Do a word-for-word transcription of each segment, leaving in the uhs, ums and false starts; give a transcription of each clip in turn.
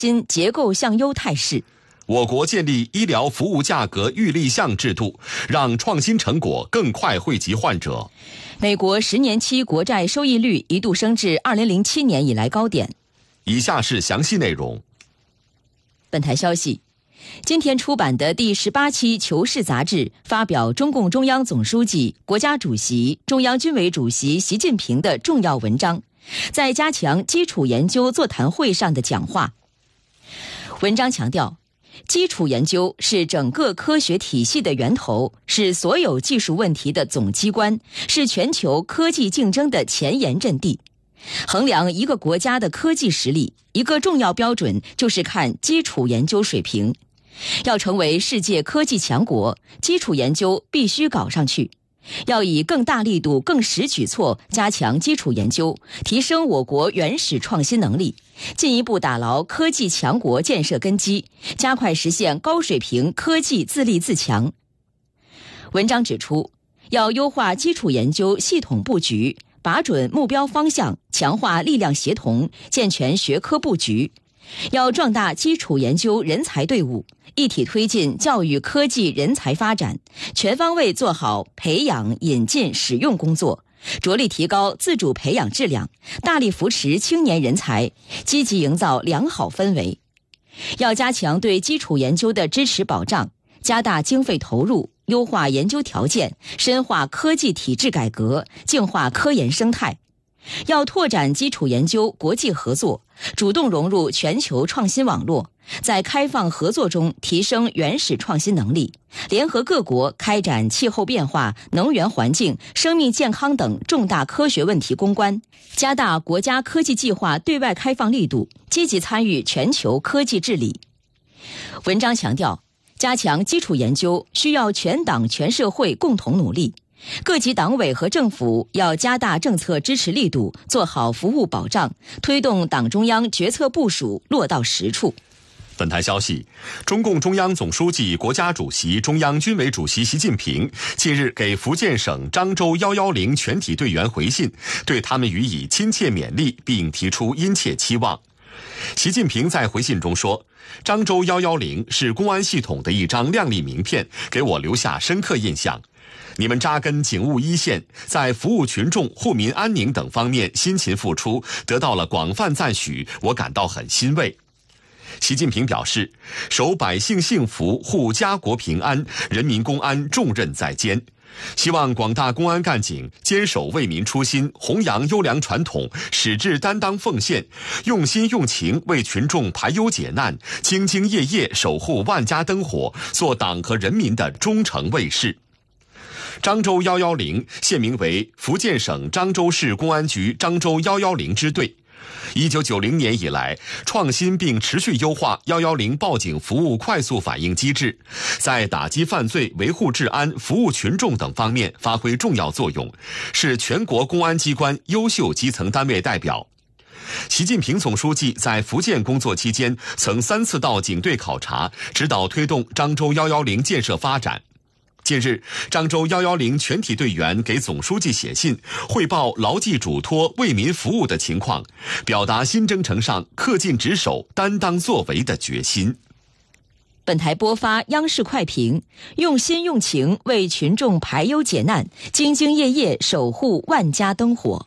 新结构向优态势。 我国建立医疗服务价格预立项制度，让创新成果更快惠及患者。 美国十年期国债收益率一度升至二零零七年以来高点。 以下是详细内容。 本台消息，今天出版的第十八期《求是》杂志发表中共中央总书记、国家主席、中央军委主席习近平的重要文章，在加强基础研究座谈会上的讲话。文章强调，基础研究是整个科学体系的源头，是所有技术问题的总机关，是全球科技竞争的前沿阵地。衡量一个国家的科技实力，一个重要标准就是看基础研究水平。要成为世界科技强国，基础研究必须搞上去。要以更大力度、更实举措加强基础研究，提升我国原始创新能力，进一步打牢科技强国建设根基，加快实现高水平科技自立自强。文章指出，要优化基础研究系统布局，把准目标方向，强化力量协同，健全学科布局。要壮大基础研究人才队伍，一体推进教育科技人才发展，全方位做好培养、引进、使用工作，着力提高自主培养质量，大力扶持青年人才，积极营造良好氛围。要加强对基础研究的支持保障，加大经费投入，优化研究条件，深化科技体制改革，净化科研生态。要拓展基础研究国际合作，主动融入全球创新网络，在开放合作中提升原始创新能力，联合各国开展气候变化、能源环境、生命健康等重大科学问题攻关，加大国家科技计划对外开放力度，积极参与全球科技治理。文章强调，加强基础研究需要全党全社会共同努力。各级党委和政府要加大政策支持力度，做好服务保障，推动党中央决策部署落到实处。 本台消息，中共中央总书记、国家主席、中央军委主席习近平近日给福建省漳州一一零全体队员回信，对他们予以亲切勉励，并提出殷切期望。习近平在回信中说，漳州一一零是公安系统的一张亮丽名片，给我留下深刻印象。你们扎根警务一线，在服务群众、护民安宁等方面辛勤付出，得到了广泛赞许，我感到很欣慰。习近平表示，守百姓幸福、护家国平安，人民公安重任在肩。希望广大公安干警坚守为民初心，弘扬优良传统，矢志担当奉献，用心用情为群众排忧解难，兢兢业业守护万家灯火，做党和人民的忠诚卫士。漳州一一零现名为福建省漳州市公安局漳州一一零支队。一九九零年以来，创新并持续优化一一零报警服务快速反应机制，在打击犯罪、维护治安、服务群众等方面发挥重要作用，是全国公安机关优秀基层单位代表。习近平总书记在福建工作期间，曾三次到警队考察，指导推动漳州一一零建设发展。近日，漳州一一零全体队员给总书记写信，汇报牢记嘱托、为民服务的情况，表达新征程上恪尽职守、担当作为的决心。 本台播发央视快评，用心用情为群众排忧解难，兢兢业业守护万家灯火。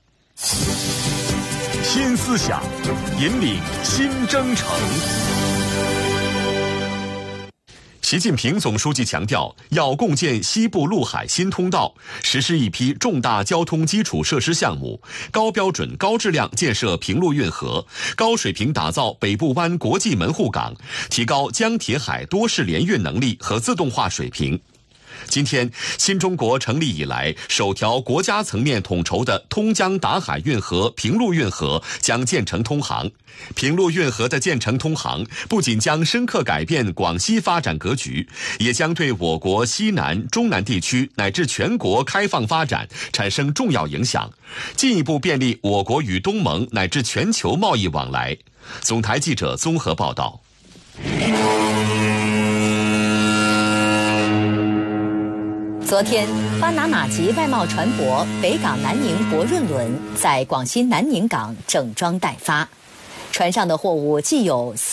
新思想，引领新征程。 习近平总书记强调，要共建西部陆海新通道，实施一批重大交通基础设施项目，高标准、高质量建设平陆运河，高水平打造北部湾国际门户港，提高江铁海多式联运能力和自动化水平。今天，新中国成立以来首条国家层面统筹的通江达海运河平陆运河将建成通航。平陆运河的建成通航，不仅将深刻改变广西发展格局，也将对我国西南、中南地区乃至全国开放发展产生重要影响，进一步便利我国与东盟乃至全球贸易往来。总台记者综合报道。 昨天，巴拿马籍外贸船舶北港南宁博润轮在广西南宁港整装待发，船上的货物既有